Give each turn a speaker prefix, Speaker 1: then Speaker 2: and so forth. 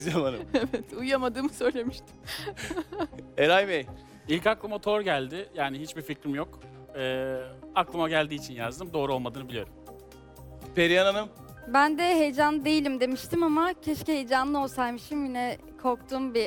Speaker 1: Gizem Hanım.
Speaker 2: Evet, uyuyamadığımı söylemiştim.
Speaker 1: Eray Bey.
Speaker 3: İlk aklıma Thor geldi. Yani hiçbir fikrim yok. Aklıma geldiği için yazdım. Doğru olmadığını biliyorum.
Speaker 1: Perihan Hanım.
Speaker 4: Ben de heyecanlı değilim demiştim ama keşke heyecanlı olsaymışım. Yine korktuğum bir